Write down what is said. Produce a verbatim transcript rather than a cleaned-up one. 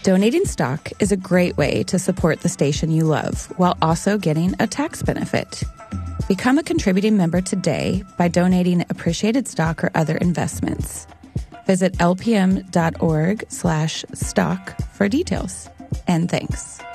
Donating stock is a great way to support the station you love while also getting a tax benefit. Become a contributing member today by donating appreciated stock or other investments. Visit lpm.org slash stock for details. And thanks.